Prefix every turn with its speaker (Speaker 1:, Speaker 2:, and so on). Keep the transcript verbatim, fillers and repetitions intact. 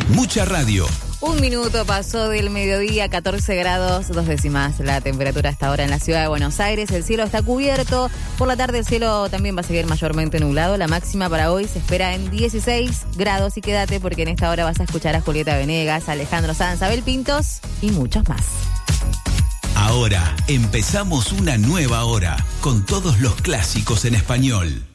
Speaker 1: Mucha radio.
Speaker 2: Un minuto pasó del mediodía, catorce grados, dos décimas la temperatura hasta ahora en la ciudad de Buenos Aires. El cielo está cubierto. Por la tarde el cielo también va a seguir mayormente nublado. La máxima para hoy se espera en dieciséis grados. Y quédate porque en esta hora vas a escuchar a Julieta Venegas, Alejandro Sanz, Abel Pintos y muchos más.
Speaker 1: Ahora empezamos una nueva hora con todos los clásicos en español.